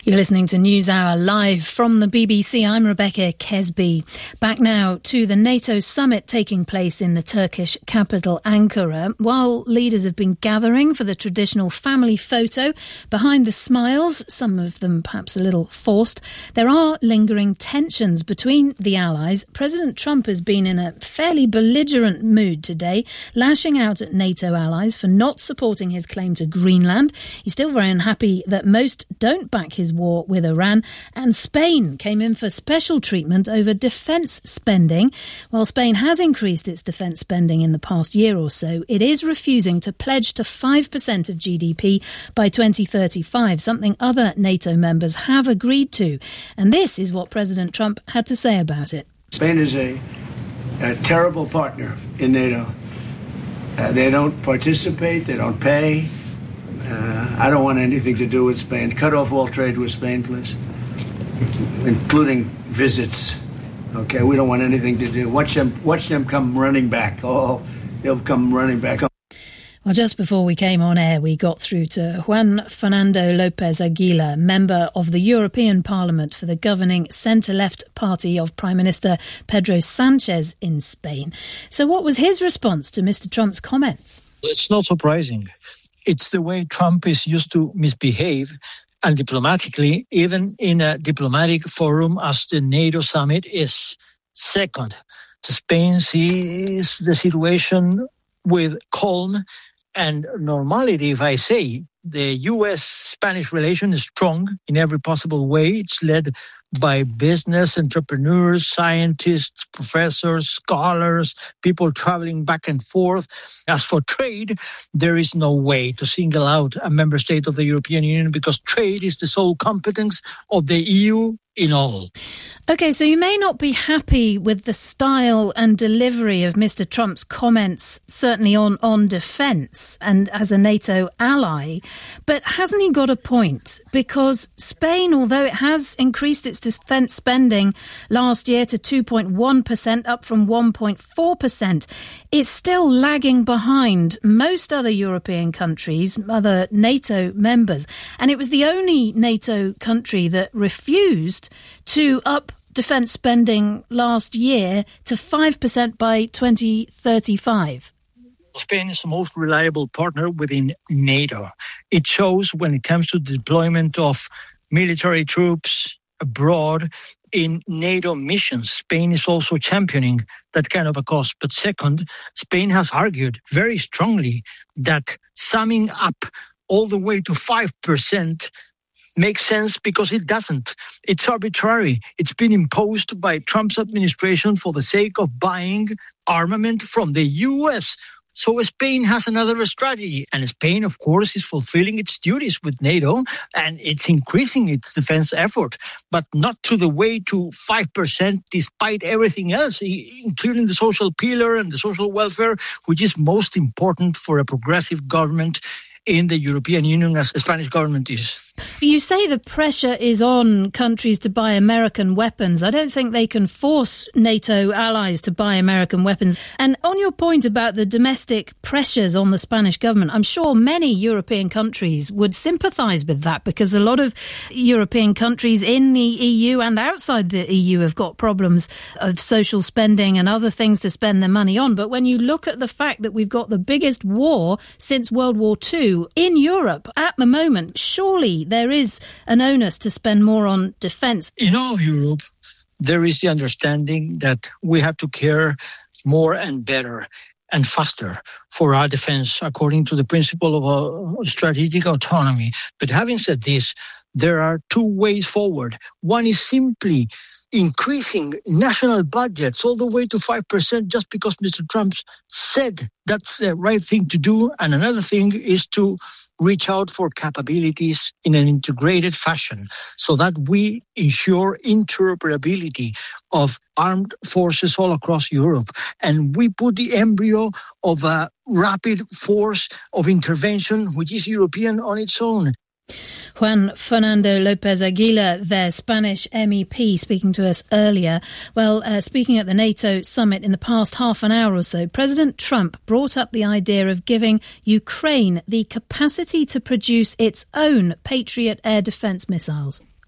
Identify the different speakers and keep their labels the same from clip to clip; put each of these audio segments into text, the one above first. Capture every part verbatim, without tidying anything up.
Speaker 1: You're listening to NewsHour live from the B B C. I'm Rebecca Kesby. Back now to the NATO summit taking place in the Turkish capital, Ankara. While leaders have been gathering for the traditional family photo, behind the smiles, some of them perhaps a little forced, there are lingering tensions between the allies. President Trump has been in a fairly belligerent mood today, lashing out at NATO allies for not supporting his claim to Greenland. He's still very unhappy that most don't back his war with Iran, and Spain came in for special treatment over defence spending. While Spain has increased its defence spending in the past year or so, it is refusing to pledge to five percent of G D P by twenty thirty-five, something other NATO members have agreed to. And this is what President Trump had to say about it.
Speaker 2: Spain is a, a terrible partner in NATO. Uh, they don't participate, they don't pay. Uh, I don't want anything to do with Spain. Cut off all trade with Spain, please, including visits. Okay, we don't want anything to do. Watch them, watch them come running back. Oh, they'll come running back.
Speaker 1: Well, just before we came on air, we got through to Juan Fernando López Aguilar, member of the European Parliament for the governing centre-left party of Prime Minister Pedro Sánchez in Spain. So what was his response to Mister Trump's comments?
Speaker 3: It's not surprising. It's the way Trump is used to misbehave, and diplomatically, even in a diplomatic forum as the NATO summit is. Second, Spain sees the situation with calm and normality, if I say. The U S-Spanish relation is strong in every possible way. It's led by business, entrepreneurs, scientists, professors, scholars, people traveling back and forth. As for trade, there is no way to single out a member state of the European Union because trade is the sole competence of the E U in all.
Speaker 1: OK, so you may not be happy with the style and delivery of Mister Trump's comments, certainly on, on defence and as a NATO ally, but hasn't he got a point? Because Spain, although it has increased its defence spending last year to two point one percent, up from one point four percent, it's still lagging behind most other European countries, other NATO members. And it was the only NATO country that refused to up defence spending last year to five percent by twenty thirty-five.
Speaker 3: Spain is the most reliable partner within NATO. It shows when it comes to the deployment of military troops abroad in NATO missions. Spain is also championing that kind of a cause. But second, Spain has argued very strongly that summing up all the way to five percent makes sense because it doesn't. It's arbitrary. It's been imposed by Trump's administration for the sake of buying armament from the U S. So Spain has another strategy. And Spain, of course, is fulfilling its duties with NATO and it's increasing its defense effort, but not to the way to five percent despite everything else, including the social pillar and the social welfare, which is most important for a progressive government in the European Union as the Spanish government is.
Speaker 1: You say the pressure is on countries to buy American weapons. I don't think they can force NATO allies to buy American weapons. And on your point about the domestic pressures on the Spanish government, I'm sure many European countries would sympathise with that because a lot of European countries in the E U and outside the E U have got problems of social spending and other things to spend their money on. But when you look at the fact that we've got the biggest war since World War Two in Europe at the moment, surely there is an onus to spend more on defence.
Speaker 3: In all of Europe, there is the understanding that we have to care more and better and faster for our defence, according to the principle of uh, strategic autonomy. But having said this, there are two ways forward. One is simply increasing national budgets all the way to five percent just because Mister Trump said that's the right thing to do. And another thing is to reach out for capabilities in an integrated fashion so that we ensure interoperability of armed forces all across Europe. And we put the embryo of a rapid force of intervention, which is European on its own.
Speaker 1: Juan Fernando López Aguilar, their Spanish M E P, speaking to us earlier. Well, uh, speaking at the NATO summit in the past half an hour or so, President Trump brought up the idea of giving Ukraine the capacity to produce its own Patriot air defence missiles.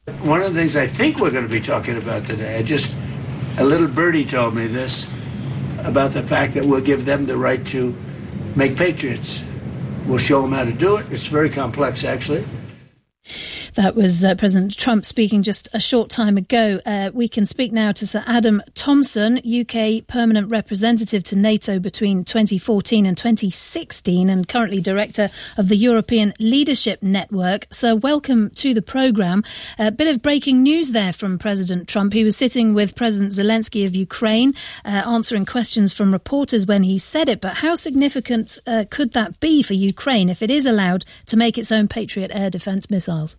Speaker 2: One of the things I think we're going to be talking about today, I just, a little birdie told me this, about the fact that we'll give them the right to make patriots. We'll show them how to do it. It's very complex, actually.
Speaker 1: That was uh, President Trump speaking just a short time ago. Uh, we can speak now to Sir Adam Thompson, U K Permanent Representative to NATO between twenty fourteen and twenty sixteen and currently Director of the European Leadership Network. So welcome to the programme. A bit of breaking news there from President Trump. He was sitting with President Zelensky of Ukraine, uh, answering questions from reporters when he said it. But how significant uh, could that be for Ukraine if it is allowed to make its own Patriot air defence missiles?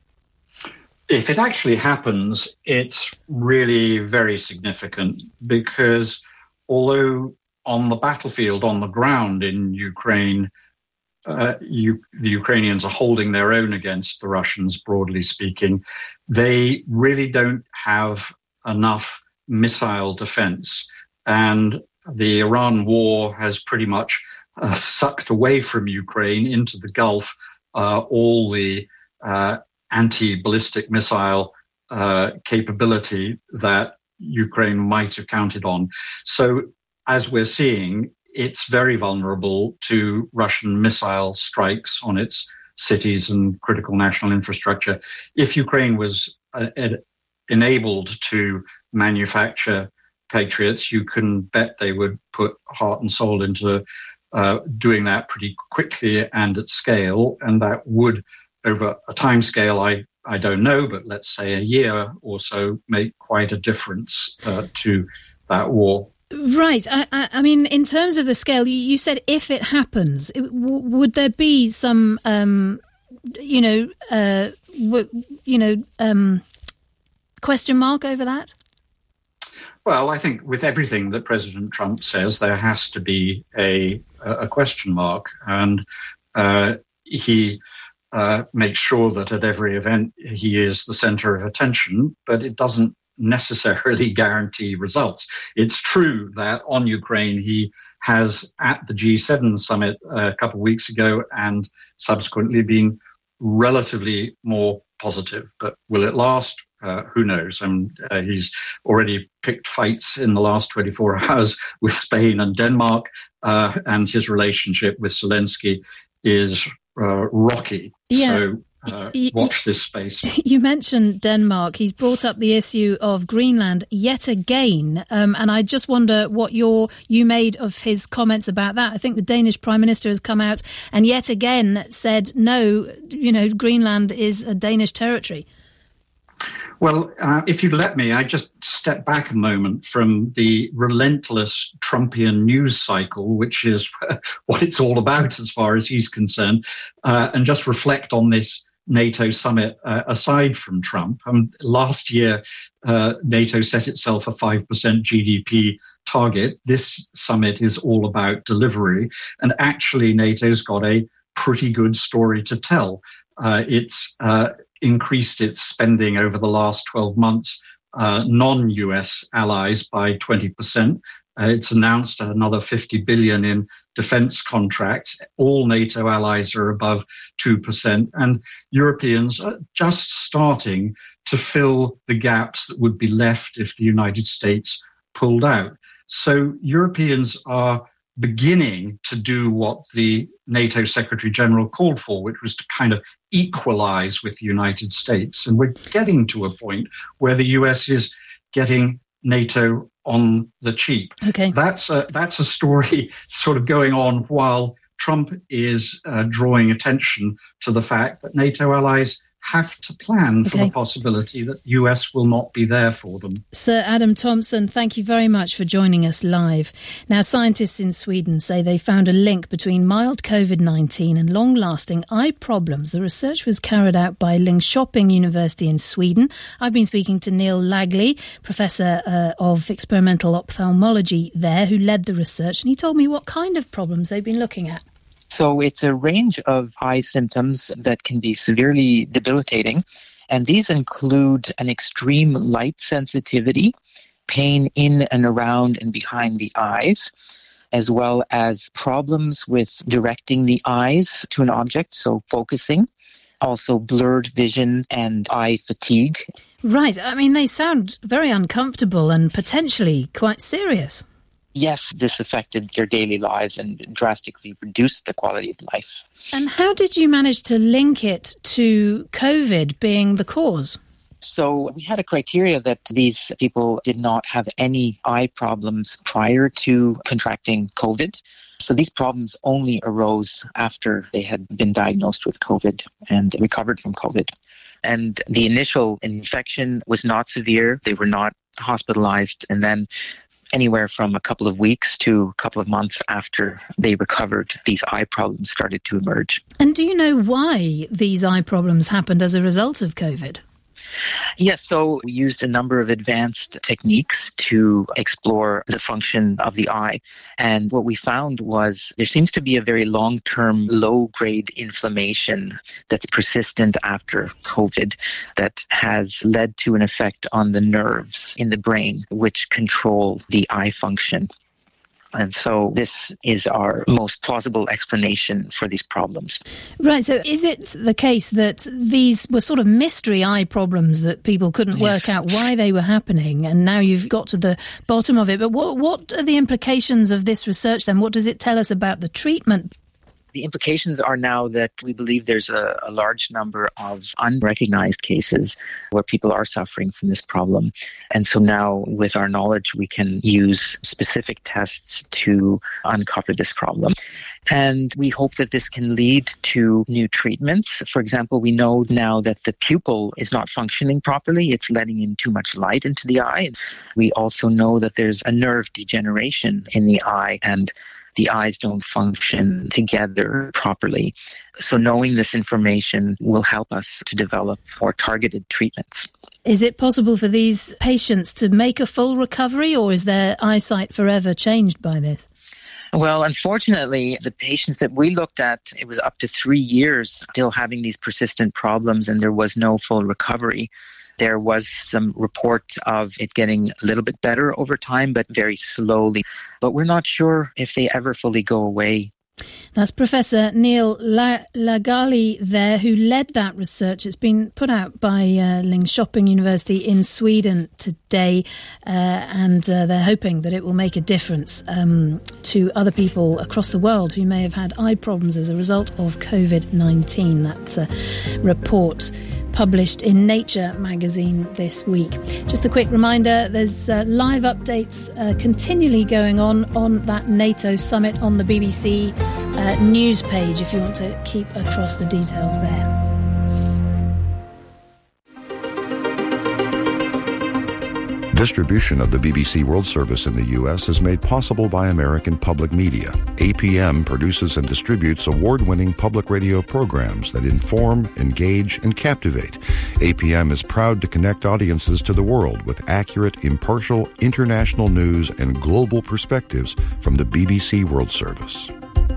Speaker 4: If it actually happens, it's really very significant because although on the battlefield, on the ground in Ukraine, uh, you, the Ukrainians are holding their own against the Russians, broadly speaking, they really don't have enough missile defense. And the Iran war has pretty much uh, sucked away from Ukraine into the Gulf uh, all the uh, anti-ballistic missile uh, capability that Ukraine might have counted on. So as we're seeing, it's very vulnerable to Russian missile strikes on its cities and critical national infrastructure. If Ukraine was uh, ed- enabled to manufacture Patriots, you can bet they would put heart and soul into uh, doing that pretty quickly and at scale, and that would, over a time scale, I, I don't know, but let's say a year or so, make quite a difference uh, to that war.
Speaker 1: Right. I, I, I mean, in terms of the scale, you, you said if it happens, it, w- would there be some, um, you know, uh, w- you know, um, question mark over that?
Speaker 4: Well, I think with everything that President Trump says, there has to be a, a question mark, and uh, he Uh, make sure that at every event he is the center of attention, but it doesn't necessarily guarantee results. It's true that on Ukraine he has at the G seven summit a couple of weeks ago and subsequently been relatively more positive, but will it last? Uh, who knows? And uh, he's already picked fights in the last twenty-four hours with Spain and Denmark, uh, and his relationship with Zelensky is Uh, rocky.
Speaker 1: Yeah.
Speaker 4: So uh, watch this space.
Speaker 1: You mentioned Denmark. He's brought up the issue of Greenland yet again. Um, and I just wonder what your you made of his comments about that. I think the Danish Prime Minister has come out and yet again said, no, you know, Greenland is a Danish territory.
Speaker 4: Well, uh, if you'd let me, I just step back a moment from the relentless Trumpian news cycle, which is what it's all about as far as he's concerned, uh, and just reflect on this NATO summit uh, aside from Trump. Um, last year, uh, NATO set itself a five percent G D P target. This summit is all about delivery, and actually NATO's got a pretty good story to tell. Uh, it's uh, increased its spending over the last twelve months, uh, non-U S allies by twenty percent. Uh, it's announced another fifty billion in defense contracts. All NATO allies are above two percent, and Europeans are just starting to fill the gaps that would be left if the United States pulled out. So Europeans are beginning to do what the NATO Secretary General called for, which was to kind of equalize with the United States. And we're getting to a point where the U S is getting NATO on the cheap.
Speaker 1: Okay.
Speaker 4: That's a, that's a story sort of going on while Trump is uh, drawing attention to the fact that NATO allies have to plan for
Speaker 1: okay.
Speaker 4: the possibility that the U S will not be there for them.
Speaker 1: Sir Adam Thompson, thank you very much for joining us live. Now, scientists in Sweden say they found a link between mild COVID nineteen and long-lasting eye problems. The research was carried out by Linköping University in Sweden. I've been speaking to Neil Lagley, Professor uh, of Experimental Ophthalmology there, who led the research, and he told me what kind of problems they've been looking at.
Speaker 5: So it's a range of eye symptoms that can be severely debilitating, and these include an extreme light sensitivity, pain in and around and behind the eyes, as well as problems with directing the eyes to an object, so focusing, also blurred vision and eye fatigue.
Speaker 1: Right. I mean, they sound very uncomfortable and potentially quite serious.
Speaker 5: Yes, this affected their daily lives and drastically reduced the quality of life.
Speaker 1: And how did you manage to link it to COVID being the cause?
Speaker 5: So we had a criteria that these people did not have any eye problems prior to contracting COVID. So these problems only arose after they had been diagnosed with COVID and recovered from COVID. And the initial infection was not severe. They were not hospitalized. And then anywhere from a couple of weeks to a couple of months after they recovered, these eye problems started to emerge.
Speaker 1: And do you know why these eye problems happened as a result of COVID?
Speaker 5: Yes, so we used a number of advanced techniques to explore the function of the eye. And what we found was there seems to be a very long-term low-grade inflammation that's persistent after COVID that has led to an effect on the nerves in the brain, which control the eye function. And so this is our most plausible explanation for these problems. Right.
Speaker 1: So is it the case that these were sort of mystery eye problems that people couldn't
Speaker 5: Yes.
Speaker 1: work out why they were happening, and now you've got to the bottom of it? But what, what are the implications of this research then? What does it tell us about the treatment?
Speaker 5: The implications are now that we believe there's a, a large number of unrecognized cases where people are suffering from this problem. And so now with our knowledge, we can use specific tests to uncover this problem. And we hope that this can lead to new treatments. For example, we know now that the pupil is not functioning properly. It's letting in too much light into the eye. We also know that there's a nerve degeneration in the eye, and the eyes don't function together properly. So knowing this information will help us to develop more targeted treatments.
Speaker 1: Is it possible for these patients to make a full recovery, or is their eyesight forever changed by this?
Speaker 5: Well, unfortunately, the patients that we looked at, it was up to three years still having these persistent problems, and there was no full recovery. There was some reports of it getting a little bit better over time, but very slowly. But we're not sure if they ever fully go away.
Speaker 1: That's Professor Neil La- Lagali there, who led that research. It's been put out by uh, Linköping University in Sweden today, uh, and uh, they're hoping that it will make a difference um, to other people across the world who may have had eye problems as a result of COVID nineteen. That uh, report published in Nature magazine this week. Just a quick reminder, there's uh, live updates uh, continually going on on that NATO summit on the B B C uh, news page if you want to keep across the details there.
Speaker 6: Distribution of the B B C World Service in the U S is made possible by American Public Media. A P M produces and distributes award-winning public radio programs that inform, engage, and captivate. A P M is proud to connect audiences to the world with accurate, impartial, international news and global perspectives from the B B C World Service.